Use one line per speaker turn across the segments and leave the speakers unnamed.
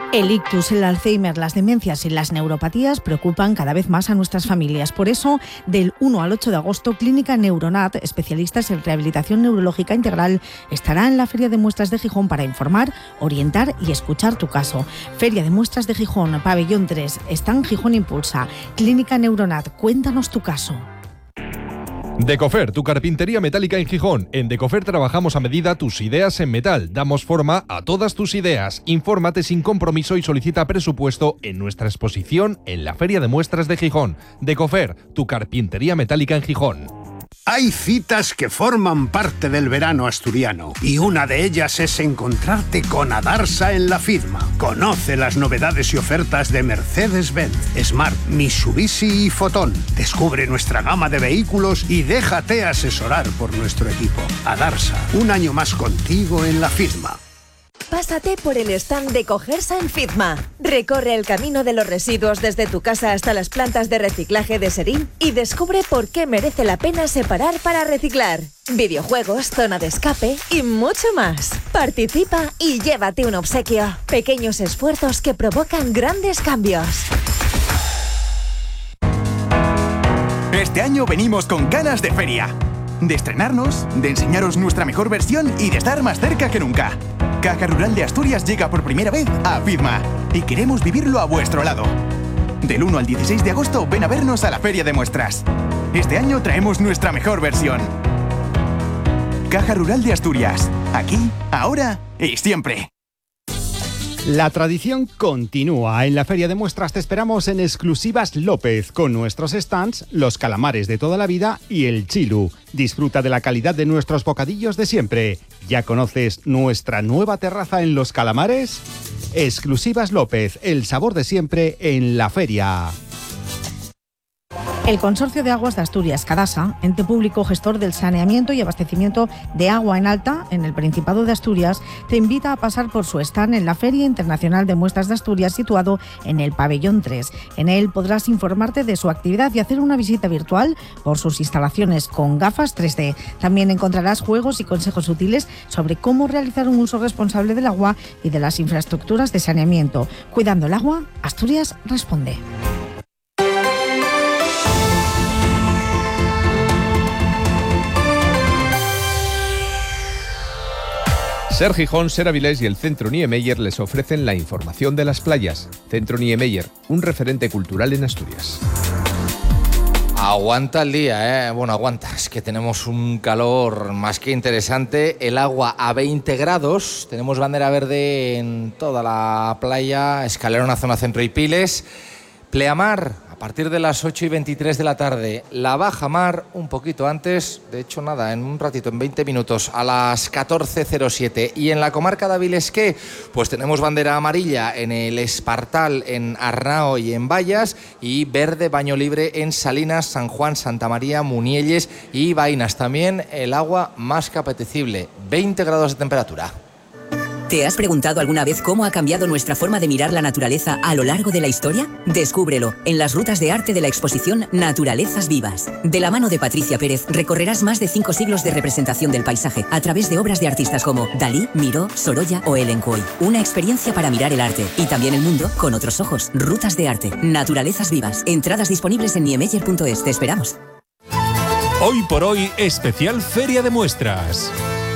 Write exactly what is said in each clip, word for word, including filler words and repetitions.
El ictus, el Alzheimer, las demencias y las neuropatías preocupan cada vez más a nuestras familias. Por eso, del uno al ocho de agosto, Clínica Neuronat, especialistas en rehabilitación neurológica integral, estará en la Feria de Muestras de Gijón para informar, orientar y escuchar tu caso. Feria de Muestras de Gijón, Pabellón tres, Stand Gijón Impulsa. Clínica Neuronat, cuéntanos tu caso.
Decofer, tu carpintería metálica en Gijón. En Decofer trabajamos a medida tus ideas en metal. Damos forma a todas tus ideas. Infórmate sin compromiso y solicita presupuesto en nuestra exposición en la Feria de Muestras de Gijón. Decofer, tu carpintería metálica en Gijón.
Hay citas que forman parte del verano asturiano y una de ellas es encontrarte con Adarsa en la Fidma. Conoce las novedades y ofertas de Mercedes-Benz, Smart, Mitsubishi y Fotón. Descubre nuestra gama de vehículos y déjate asesorar por nuestro equipo. Adarsa, un año más contigo en la Fidma.
Pásate por el stand de Cogersa en Fidma. Recorre el camino de los residuos desde tu casa hasta las plantas de reciclaje de Serín y descubre por qué merece la pena separar para reciclar. Videojuegos, zona de escape y mucho más. Participa y llévate un obsequio. Pequeños esfuerzos que provocan grandes cambios.
Este año venimos con ganas de feria. De estrenarnos, de enseñaros nuestra mejor versión y de estar más cerca que nunca. Caja Rural de Asturias llega por primera vez a Fidma y queremos vivirlo a vuestro lado. Del uno al dieciséis de agosto ven a vernos a la Feria de Muestras. Este año traemos nuestra mejor versión. Caja Rural de Asturias. Aquí, ahora y siempre.
La tradición continúa. En la Feria de Muestras te esperamos en Exclusivas López, con nuestros stands, los calamares de toda la vida y el chilu. Disfruta de la calidad de nuestros bocadillos de siempre. ¿Ya conoces nuestra nueva terraza en Los Calamares? Exclusivas López, el sabor de siempre en la feria.
El Consorcio de Aguas de Asturias, Cadasa, ente público gestor del saneamiento y abastecimiento de agua en alta en el Principado de Asturias, te invita a pasar por su stand en la Feria Internacional de Muestras de Asturias, situado en el Pabellón tres. En él podrás informarte de su actividad y hacer una visita virtual por sus instalaciones con gafas tres D. También encontrarás juegos y consejos útiles sobre cómo realizar un uso responsable del agua y de las infraestructuras de saneamiento. Cuidando el agua, Asturias responde.
Ser Gijón, Ser Avilés y el Centro Niemeyer les ofrecen la información de las playas. Centro Niemeyer, un referente cultural en Asturias.
Aguanta el día, ¿eh? Bueno, aguanta. Es que tenemos un calor más que interesante. El agua a veinte grados. Tenemos bandera verde en toda la playa. Escalera, zona centro y Piles. Pleamar, a partir de las ocho y veintitrés de la tarde. La baja mar, un poquito antes. De hecho, nada, en un ratito, en veinte minutos, a las catorce cero siete. Y en la comarca de Avilés, ¿qué? Pues tenemos bandera amarilla en el Espartal, en Arnao y en Vallas. Y verde, baño libre en Salinas, San Juan, Santa María, Munielles y Vainas. También el agua más que apetecible, veinte grados de temperatura.
¿Te has preguntado alguna vez cómo ha cambiado nuestra forma de mirar la naturaleza a lo largo de la historia? Descúbrelo en las rutas de arte de la exposición Naturalezas Vivas. De la mano de Patricia Pérez recorrerás más de cinco siglos de representación del paisaje a través de obras de artistas como Dalí, Miró, Sorolla o Ellen Coy. Una experiencia para mirar el arte y también el mundo con otros ojos. Rutas de arte, Naturalezas Vivas. Entradas disponibles en niemeyer punto es. Te esperamos.
Hoy por hoy, especial Feria de Muestras.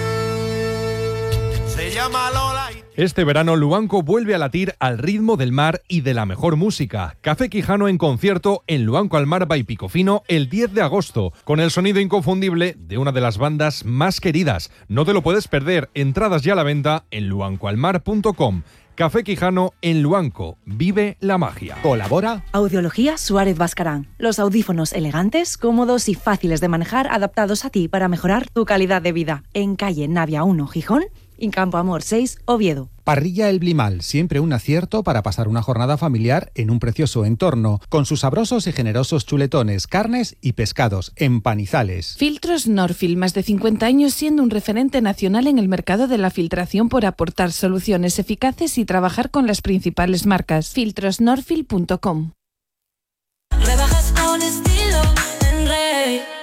Este verano Luanco vuelve a latir al ritmo del mar y de la mejor música. Café Quijano en concierto en Luanco al Mar by Picofino el diez de agosto, con el sonido inconfundible de una de las bandas más queridas. No te lo puedes perder, entradas ya a la venta en luanco al mar punto com. Café Quijano en Luanco, vive la magia.
Colabora
Audiología Suárez Bascarán. Los audífonos elegantes, cómodos y fáciles de manejar, adaptados a ti para mejorar tu calidad de vida. En calle Navia uno, Gijón, y Campo Amor seis, Oviedo.
Parrilla El Blimal, siempre un acierto para pasar una jornada familiar en un precioso entorno, con sus sabrosos y generosos chuletones, carnes y pescados, empanizales.
Filtros Norfil, más de cincuenta años siendo un referente nacional en el mercado de la filtración por aportar soluciones eficaces y trabajar con las principales marcas. filtros norfil punto com.
Rebajas a un estilo en Rey.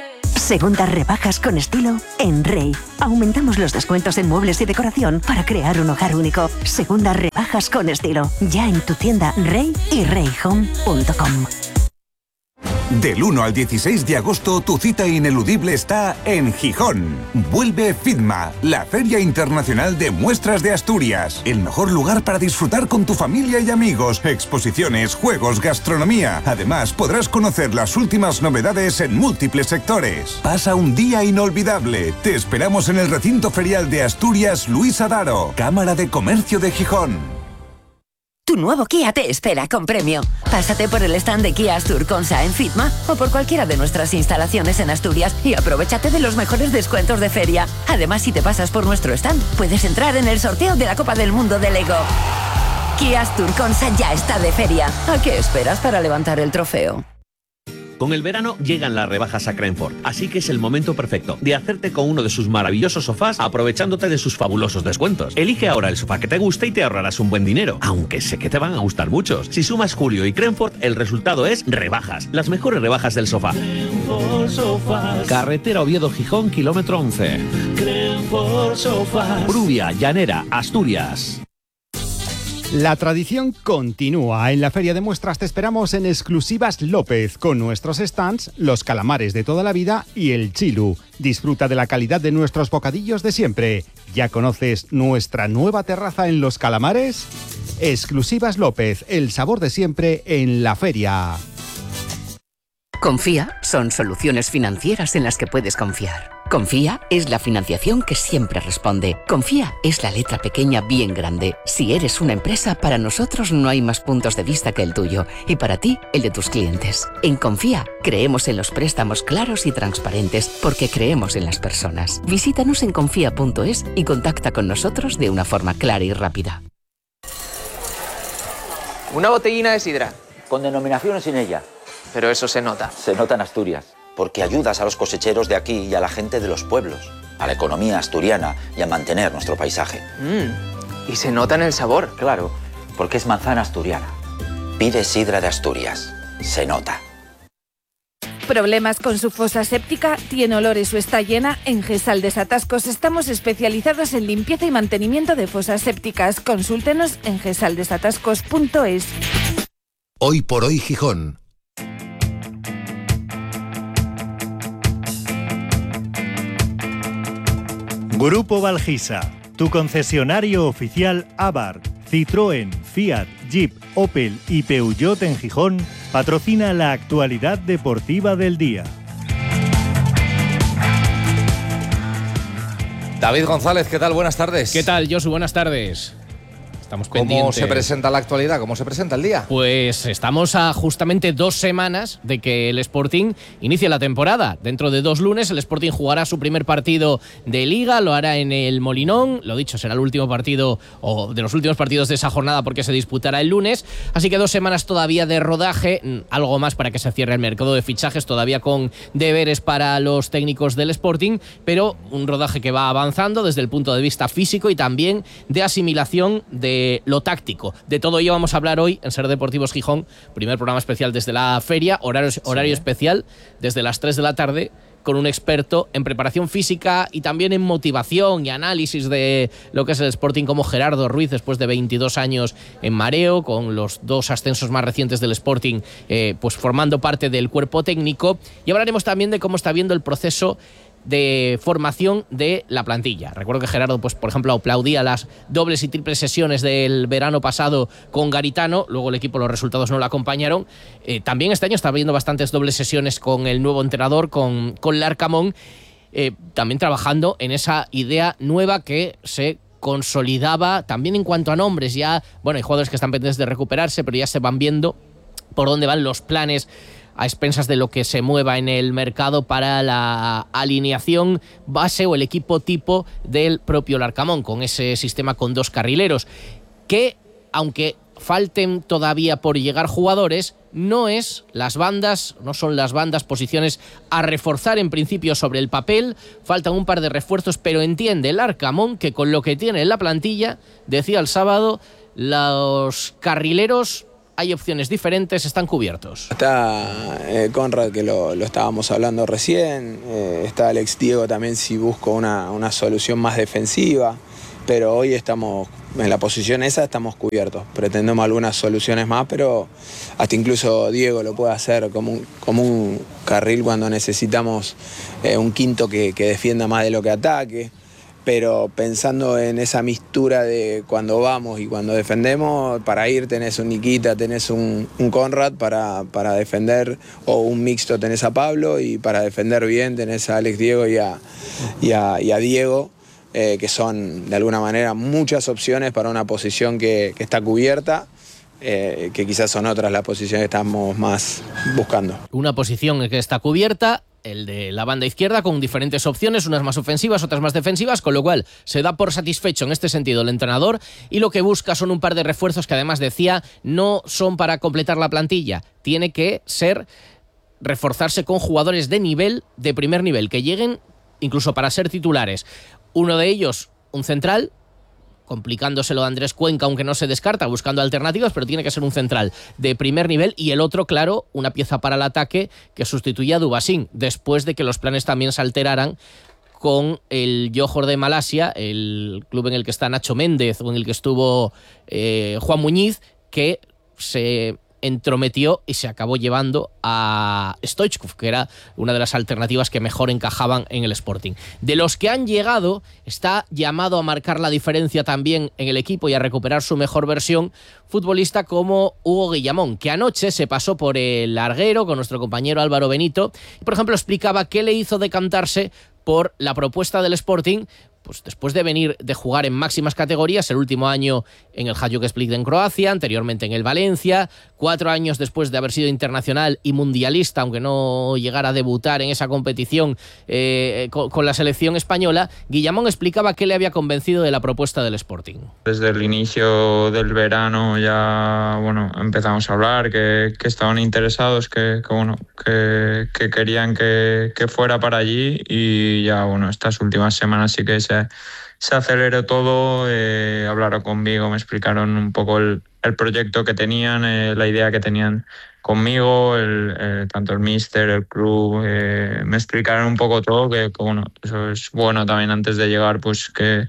Segundas rebajas con estilo en Rey. Aumentamos los descuentos en muebles y decoración para crear un hogar único. Segundas rebajas con estilo. Ya en tu tienda Rey y rey home punto com.
Del uno al dieciséis de agosto, tu cita ineludible está en Gijón. Vuelve FIDMA, la Feria Internacional de Muestras de Asturias. El mejor lugar para disfrutar con tu familia y amigos. Exposiciones, juegos, gastronomía. Además, podrás conocer las últimas novedades en múltiples sectores. Pasa un día inolvidable. Te esperamos en el recinto ferial de Asturias Luis Adaro, Cámara de Comercio de Gijón.
Tu nuevo Kia te espera con premio. Pásate por el stand de Kia Astur-Consa en FITMA o por cualquiera de nuestras instalaciones en Asturias y aprovechate de los mejores descuentos de feria. Además, si te pasas por nuestro stand, puedes entrar en el sorteo de la Copa del Mundo de Lego. Kia Astur-Consa ya está de feria. ¿A qué esperas para levantar el trofeo?
Con el verano llegan las rebajas a Crenford, así que es el momento perfecto de hacerte con uno de sus maravillosos sofás aprovechándote de sus fabulosos descuentos. Elige ahora el sofá que te guste y te ahorrarás un buen dinero, aunque sé que te van a gustar muchos. Si sumas Julio y Crenford, el resultado es rebajas, las mejores rebajas del sofá. Carretera Oviedo-Gijón, kilómetro once. Brubia, Llanera, Asturias.
La tradición continúa. En la Feria de Muestras te esperamos en Exclusivas López, con nuestros stands, los calamares de toda la vida y el chilu. Disfruta de la calidad de nuestros bocadillos de siempre. ¿Ya conoces nuestra nueva terraza en Los Calamares? Exclusivas López, el sabor de siempre en la feria.
Confía son soluciones financieras en las que puedes confiar. Confía es la financiación que siempre responde. Confía es la letra pequeña bien grande. Si eres una empresa, para nosotros no hay más puntos de vista que el tuyo y para ti, el de tus clientes. En Confía creemos en los préstamos claros y transparentes porque creemos en las personas. Visítanos en confía punto es y contacta con nosotros de una forma clara y rápida.
Una botellina de sidra.
Con denominación o sin ella.
Pero eso se nota.
Se nota en Asturias, porque ayudas a los cosecheros de aquí y a la gente de los pueblos, a la economía asturiana y a mantener nuestro paisaje.
Mm, y se nota en el sabor.
Claro, porque es manzana asturiana. Pide sidra de Asturias. Se nota.
¿Problemas con su fosa séptica? ¿Tiene olores o está llena? En Gesal Desatascos estamos especializados en limpieza y mantenimiento de fosas sépticas. Consúltenos en gesal desatascos punto es.
Hoy por hoy Gijón.
Grupo Valgisa, tu concesionario oficial Abarth, Citroën, Fiat, Jeep, Opel y Peugeot en Gijón, patrocina la actualidad deportiva del día.
David González, ¿qué tal? Buenas tardes.
¿Qué tal, Josu? Buenas tardes. Estamos
¿Cómo
pendientes.
se presenta la actualidad? ¿Cómo se presenta el día?
Pues estamos a justamente dos semanas de que el Sporting inicie la temporada. Dentro de dos lunes el Sporting jugará su primer partido de Liga, lo hará en el Molinón. Lo dicho, será el último partido o de los últimos partidos de esa jornada porque se disputará el lunes. Así que dos semanas todavía de rodaje, algo más para que se cierre el mercado de fichajes, todavía con deberes para los técnicos del Sporting, pero un rodaje que va avanzando desde el punto de vista físico y también de asimilación de lo táctico. De todo ello vamos a hablar hoy en Ser Deportivos Gijón, primer programa especial desde la feria, horario, horario sí. especial desde las tres de la tarde, con un experto en preparación física y también en motivación y análisis de lo que es el Sporting, como Gerardo Ruiz, después de veintidós años en mareo, con los dos ascensos más recientes del Sporting, eh, pues formando parte del cuerpo técnico. Y hablaremos también de cómo está viendo el proceso de formación de la plantilla. Recuerdo que Gerardo, pues por ejemplo, aplaudía las dobles y triples sesiones del verano pasado con Garitano, luego el equipo, los resultados no lo acompañaron. Eh, también este año está habiendo bastantes dobles sesiones con el nuevo entrenador, con, con Larcamón, eh, también trabajando en esa idea nueva que se consolidaba también en cuanto a nombres. Ya, bueno, hay jugadores que están pendientes de recuperarse, pero ya se van viendo por dónde van los planes a expensas de lo que se mueva en el mercado para la alineación base o el equipo tipo del propio Larcamón, con ese sistema con dos carrileros, que aunque falten todavía por llegar jugadores, no es las bandas, no son las bandas posiciones a reforzar en principio sobre el papel. Faltan un par de refuerzos, pero entiende el Larcamón que con lo que tiene en la plantilla, decía el sábado, los carrileros hay opciones diferentes, están cubiertos.
Está eh, Conrad, que lo, lo estábamos hablando recién, eh, está Alex Diego también si busco una, una solución más defensiva, pero hoy estamos en la posición esa, estamos cubiertos. Pretendemos algunas soluciones más, pero hasta incluso Diego lo puede hacer como un, como un carril cuando necesitamos eh, un quinto que, que defienda más de lo que ataque. Pero pensando en esa mistura de cuando vamos y cuando defendemos, para ir tenés un Nikita, tenés un, un Conrad para, para defender, o un mixto tenés a Pablo, y para defender bien tenés a Alex Diego y a, y a, y a Diego, eh, que son de alguna manera muchas opciones para una posición que, que está cubierta. Eh, que quizás son otras las posiciones que estamos más buscando.
Una posición que está cubierta, el de la banda izquierda, con diferentes opciones, unas más ofensivas, otras más defensivas, con lo cual se da por satisfecho en este sentido el entrenador, y lo que busca son un par de refuerzos que, además decía, no son para completar la plantilla, tiene que ser reforzarse con jugadores de nivel, de primer nivel, que lleguen incluso para ser titulares. Uno de ellos, un central, complicándoselo a Andrés Cuenca, aunque no se descarta, buscando alternativas, pero tiene que ser un central de primer nivel, y el otro, claro, una pieza para el ataque que sustituya a Dubasín, después de que los planes también se alteraran con el Johor de Malasia, el club en el que está Nacho Méndez o en el que estuvo eh, Juan Muñiz, que se entrometió y se acabó llevando a Stoichkov, que era una de las alternativas que mejor encajaban en el Sporting. De los que han llegado, está llamado a marcar la diferencia también en el equipo y a recuperar su mejor versión, futbolista como Hugo Guillamón, que anoche se pasó por el larguero con nuestro compañero Álvaro Benito y, por ejemplo, explicaba qué le hizo decantarse por la propuesta del Sporting, pues después de venir de jugar en máximas categorías, el último año en el Hajduk Split en Croacia, anteriormente en el Valencia, cuatro años después de haber sido internacional y mundialista, aunque no llegara a debutar en esa competición eh, con, con la selección española, Guillamón explicaba qué le había convencido de la propuesta del Sporting.
Desde el inicio del verano ya bueno empezamos a hablar, que, que estaban interesados, que, que bueno que, que querían que, que fuera para allí, y ya bueno estas últimas semanas sí que se se aceleró todo, eh, hablaron conmigo, me explicaron un poco el, el proyecto que tenían, eh, la idea que tenían conmigo, el, eh, tanto el míster, el club, eh, me explicaron un poco todo, que, que bueno, eso es bueno también antes de llegar, pues que,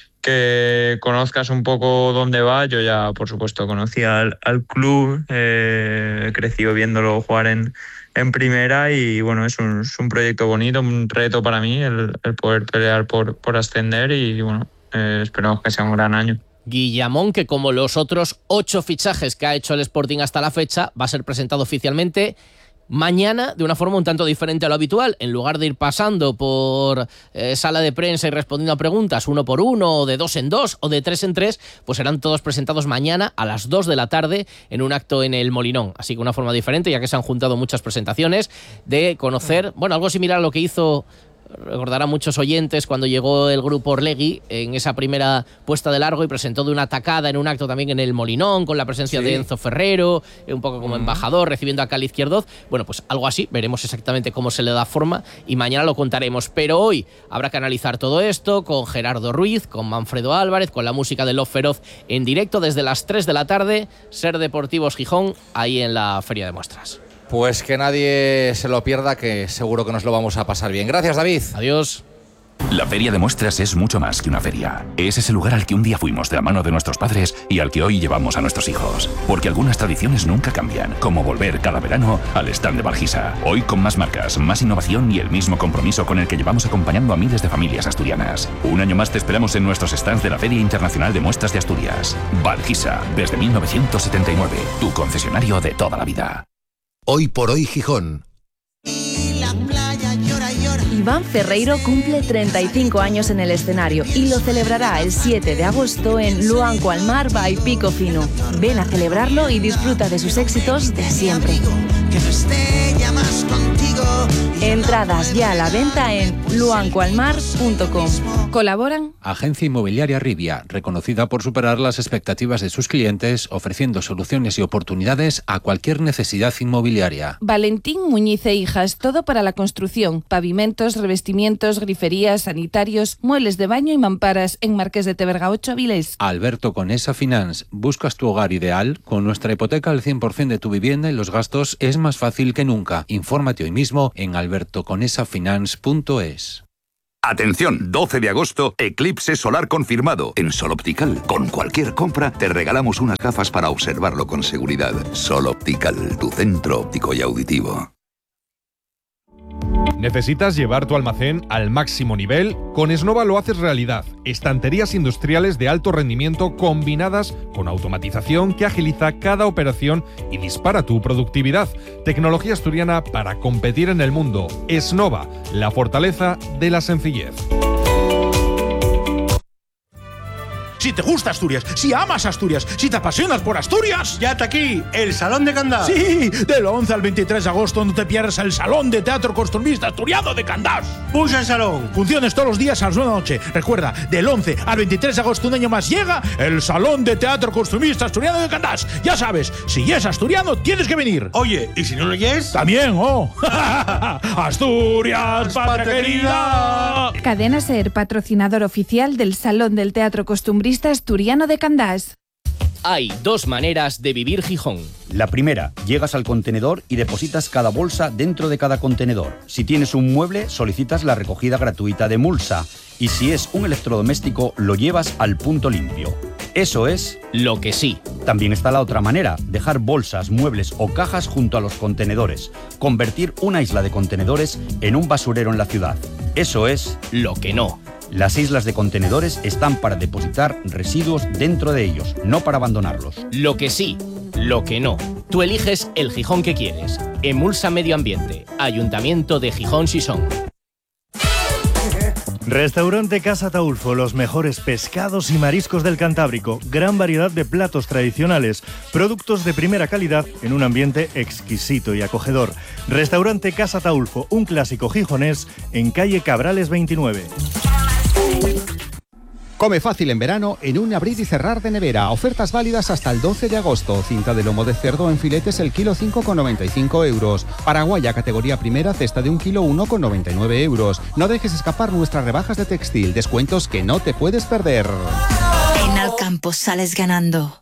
que conozcas un poco dónde va. Yo ya, por supuesto, conocía al, al club, eh, he crecido viéndolo jugar en en primera, y bueno, es un, es un proyecto bonito, un reto para mí el, el poder pelear por, por ascender, y bueno, eh, esperamos que sea un gran año.
Guillamón, que como los otros ocho fichajes que ha hecho el Sporting hasta la fecha, va a ser presentado oficialmente mañana de una forma un tanto diferente a lo habitual. En lugar de ir pasando por eh, sala de prensa y respondiendo a preguntas uno por uno, o de dos en dos, o de tres en tres, pues serán todos presentados mañana a las dos de la tarde en un acto en el Molinón. Así que una forma diferente, ya que se han juntado muchas presentaciones, de conocer, bueno, algo similar a lo que hizo, recordarán muchos oyentes, cuando llegó el grupo Orlegui en esa primera puesta de largo y presentó de una tacada en un acto también en el Molinón, con la presencia sí. de Enzo Ferrero, un poco como mm. embajador, recibiendo a Cali Izquierdoz. Bueno, pues algo así, veremos exactamente cómo se le da forma y mañana lo contaremos. Pero hoy habrá que analizar todo esto con Gerardo Ruiz, con Manfredo Álvarez, con la música de Love Feroz en directo desde las tres de la tarde, Ser Deportivos Gijón, ahí en la Feria de Muestras.
Pues que nadie se lo pierda, que seguro que nos lo vamos a pasar bien. Gracias, David.
Adiós.
La Feria de Muestras es mucho más que una feria. Es ese lugar al que un día fuimos de la mano de nuestros padres y al que hoy llevamos a nuestros hijos. Porque algunas tradiciones nunca cambian, como volver cada verano al stand de Valgisa. Hoy con más marcas, más innovación y el mismo compromiso con el que llevamos acompañando a miles de familias asturianas. Un año más te esperamos en nuestros stands de la Feria Internacional de Muestras de Asturias. Valgisa, desde mil novecientos setenta y nueve, tu concesionario de toda la vida.
Hoy por hoy Gijón.
Iván Ferreiro cumple treinta y cinco años en el escenario y lo celebrará el siete de agosto en Luanco al Mar by Pico Fino. Ven a celebrarlo y disfruta de sus éxitos de siempre.
Que no esté ya más contigo.
Entradas ya a la venta en luancoalmar punto com.
¿Colaboran?
Agencia Inmobiliaria Rivia, reconocida por superar las expectativas de sus clientes, ofreciendo soluciones y oportunidades a cualquier necesidad inmobiliaria.
Valentín Muñiz e Hijas, todo para la construcción. Pavimentos, revestimientos, griferías, sanitarios, muebles de baño y mamparas en Marqués de Teverga ocho, Avilés.
Alberto Conesa Finance. ¿Buscas tu hogar ideal? Con nuestra hipoteca al cien por ciento de tu vivienda y los gastos es más fácil que nunca. Infórmate hoy mismo en alberto conesa finance punto es.
Atención, doce de agosto, eclipse solar confirmado en Sol Optical. Con cualquier compra te regalamos unas gafas para observarlo con seguridad. Sol Optical, tu centro óptico y auditivo.
¿Necesitas llevar tu almacén al máximo nivel? Con Esnova lo haces realidad. Estanterías industriales de alto rendimiento combinadas con automatización que agiliza cada operación y dispara tu productividad. Tecnología asturiana para competir en el mundo. Esnova, la fortaleza de la sencillez.
Si te gusta Asturias, si amas Asturias, si te apasionas por Asturias...
Ya está aquí, el Salón de Candás.
Sí, del once al veintitrés de agosto no te pierdas el Salón de Teatro Costumbrista Asturiano de Candás.
Puja el salón.
Funciones todos los días a las nueve de la noche. Recuerda, del once al veintitrés de agosto un año más llega el Salón de Teatro Costumbrista Asturiano de Candás. Ya sabes, si es asturiano tienes que venir.
Oye, ¿y si no lo es?
También, oh. Asturias, patria querida.
Cadena Ser, patrocinador oficial del Salón del Teatro Costumbrista Asturiano de Candás.
Hay dos maneras de vivir Gijón.
La primera, llegas al contenedor y depositas cada bolsa dentro de cada contenedor. Si tienes un mueble, solicitas la recogida gratuita de mulsa. Y si es un electrodoméstico, lo llevas al punto limpio. Eso es
lo que sí.
También está la otra manera, dejar bolsas, muebles o cajas junto a los contenedores. Convertir una isla de contenedores en un basurero en la ciudad. Eso es
lo que no.
Las islas de contenedores están para depositar residuos dentro de ellos, no para abandonarlos.
Lo que sí, lo que no. Tú eliges el Gijón que quieres. Emulsa Medio Ambiente, Ayuntamiento de Gijón Sison.
Restaurante Casa Taulfo, los mejores pescados y mariscos del Cantábrico, gran variedad de platos tradicionales, productos de primera calidad en un ambiente exquisito y acogedor. Restaurante Casa Taulfo, un clásico gijonés en calle Cabrales veintinueve.
Come fácil en verano en un abrir y cerrar de nevera. Ofertas válidas hasta el doce de agosto. Cinta de lomo de cerdo en filetes el kilo cinco con noventa y cinco euros. Paraguaya categoría primera cesta de un kilo uno con noventa y nueve euros. No dejes escapar nuestras rebajas de textil. Descuentos que no te puedes perder.
En Alcampo sales ganando.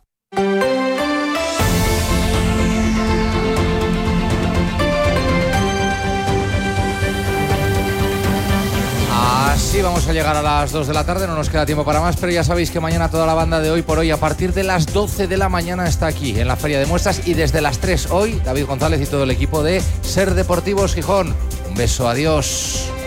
Así vamos a llegar a las dos de la tarde, no nos queda tiempo para más, pero ya sabéis que mañana toda la banda de Hoy por Hoy a partir de las doce de la mañana está aquí en la Feria de Muestras y desde las tres hoy David González y todo el equipo de Ser Deportivos Gijón. Un beso, adiós.